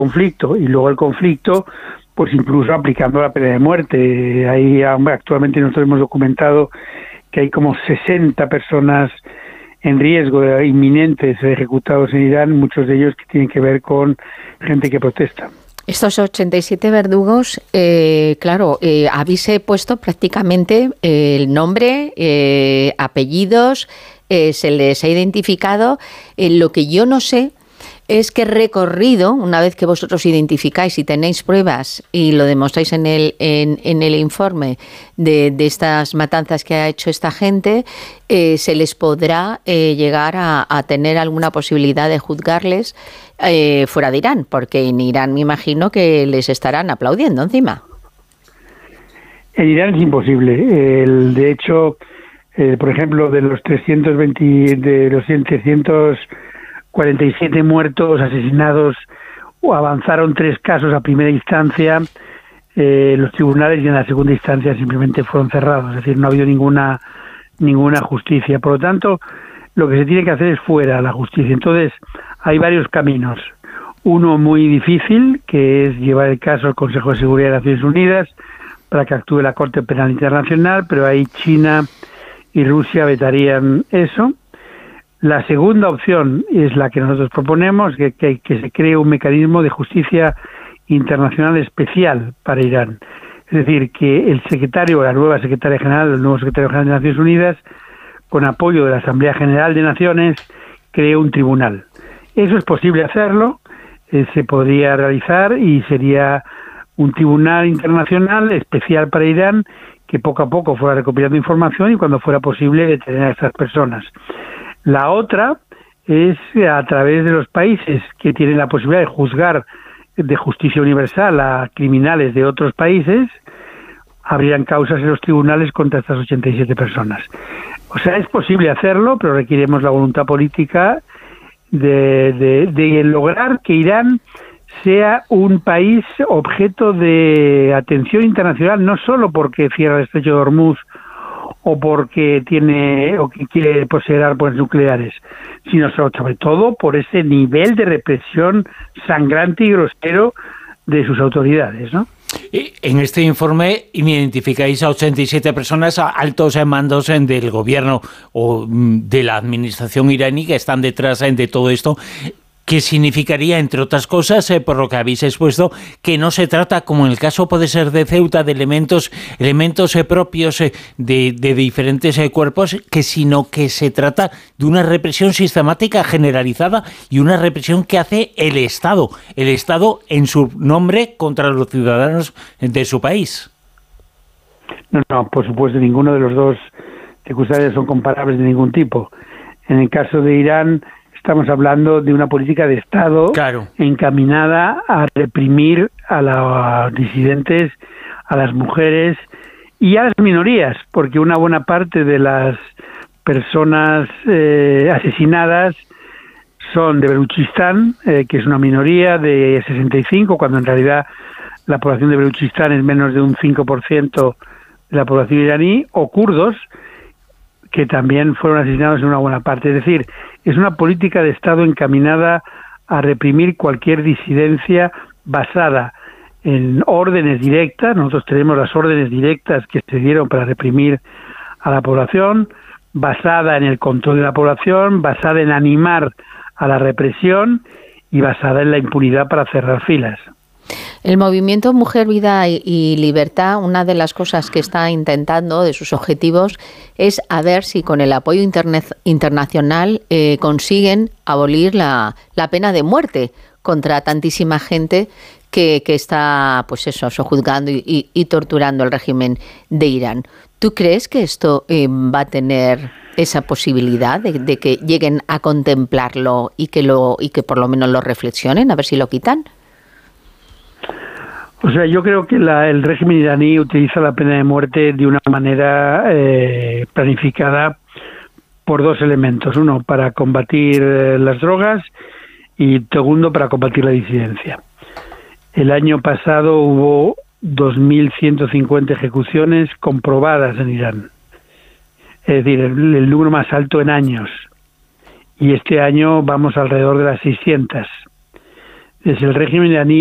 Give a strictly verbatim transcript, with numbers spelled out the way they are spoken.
conflicto, y luego el conflicto, pues incluso aplicando la pena de muerte. Ahí actualmente nosotros hemos documentado que hay como sesenta personas en riesgo de inminentes ejecutados en Irán, muchos de ellos que tienen que ver con gente que protesta. Estos ochenta y siete verdugos, eh, claro, eh, habéis puesto prácticamente eh, el nombre, eh, apellidos, eh, se les ha identificado. Eh, lo que yo no sé es qué recorrido, una vez que vosotros identificáis y tenéis pruebas y lo demostráis en el, en, en el informe de, de estas matanzas que ha hecho esta gente, eh, se les podrá eh, llegar a, a tener alguna posibilidad de juzgarles eh, fuera de Irán, porque en Irán me imagino que les estarán aplaudiendo encima. En Irán es imposible. El, de hecho, eh, por ejemplo, de los trescientos veinte, de los trescientos cuarenta y siete muertos, asesinados, o avanzaron tres casos a primera instancia, eh, los tribunales, y en la segunda instancia simplemente fueron cerrados, es decir, no ha habido ninguna ninguna justicia. Por lo tanto, lo que se tiene que hacer es fuera la justicia. Entonces, hay varios caminos. Uno muy difícil, que es llevar el caso al Consejo de Seguridad de Naciones Unidas para que actúe la Corte Penal Internacional, pero ahí China y Rusia vetarían eso. La segunda opción es la que nosotros proponemos, que, que, que se cree un mecanismo de justicia internacional especial para Irán. Es decir, que el secretario, la nueva secretaria general, el nuevo secretario general de Naciones Unidas, con apoyo de la Asamblea General de Naciones, cree un tribunal. Eso es posible hacerlo, eh, se podría realizar y sería un tribunal internacional especial para Irán que poco a poco fuera recopilando información y cuando fuera posible detener a estas personas. La otra es a través de los países que tienen la posibilidad de juzgar de justicia universal a criminales de otros países, habrían causas en los tribunales contra estas ochenta y siete personas. O sea, es posible hacerlo, pero requerimos la voluntad política de, de, de lograr que Irán sea un país objeto de atención internacional, no solo porque cierra el estrecho de Hormuz o porque tiene o que quiere poseer armas nucleares, sino sobre todo por ese nivel de represión sangrante y grosero de sus autoridades, ¿no? En este informe identificáis a ochenta y siete personas, a altos mandos del gobierno o de la administración iraní que están detrás de todo esto. ¿Qué significaría, entre otras cosas, eh, por lo que habéis expuesto, que no se trata, como en el caso puede ser de Ceuta, de elementos elementos eh, propios eh, de, de diferentes eh, cuerpos, que sino que se trata de una represión sistemática generalizada y una represión que hace el Estado, el Estado en su nombre contra los ciudadanos de su país? No, no, por supuesto, ninguno de los dos circunstancias son comparables de ningún tipo. En el caso de Irán, estamos hablando de una política de Estado claro. encaminada a reprimir a los disidentes, a las mujeres y a las minorías, porque una buena parte de las personas eh, asesinadas son de Baluchistán, eh, que es una minoría de sesenta y cinco, cuando en realidad la población de Baluchistán es menos de un cinco por ciento de la población iraní, o kurdos, que también fueron asesinados en una buena parte. Es decir, es una política de Estado encaminada a reprimir cualquier disidencia basada en órdenes directas. Nosotros tenemos las órdenes directas que se dieron para reprimir a la población, basada en el control de la población, basada en animar a la represión y basada en la impunidad para cerrar filas. El movimiento Mujer, Vida y Libertad, una de las cosas que está intentando, de sus objetivos, es a ver si con el apoyo internet, internacional eh, consiguen abolir la, la pena de muerte contra tantísima gente que, que está, pues eso, sojuzgando y, y, y torturando el régimen de Irán. ¿Tú crees que esto eh, va a tener esa posibilidad de, de que lleguen a contemplarlo y que lo y que por lo menos lo reflexionen, a ver si lo quitan? O sea, yo creo que la, el régimen iraní utiliza la pena de muerte de una manera eh, planificada por dos elementos. Uno, para combatir eh, las drogas y segundo, para combatir la disidencia. El año pasado hubo dos mil ciento cincuenta ejecuciones comprobadas en Irán. Es decir, el, el número más alto en años. Y este año vamos alrededor de las seiscientas. es el régimen iraní